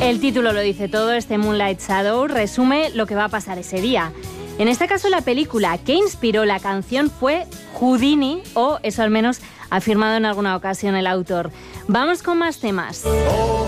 El título lo dice todo, este Moonlight Shadow resume lo que va a pasar ese día. En este caso, la película que inspiró la canción fue Houdini, o eso al menos ha afirmado en alguna ocasión el autor. Vamos con más temas.